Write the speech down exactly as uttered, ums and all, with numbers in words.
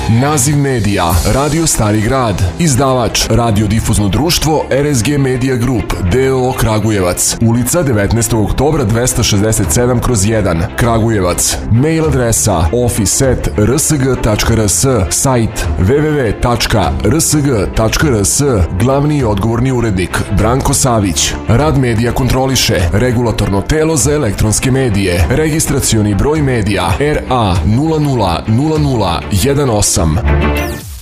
Naziv medija Radio Stari grad. Izdavač Radiodifuzno društvo R S G Media Group d o o Kragujevac. Ulica devetnaestog oktobra dvesta šezdeset sedam kroz jedan, Kragujevac. Mail adresa office at r s g tačka r s. Sajt w w w tačka r s g tačka r s. Glavni i odgovorni urednik Branko Savić. Rad medija kontroliše Regulatorno telo za elektronske medije. Registracioni broj medija R A nula nula nula nula jedan osam.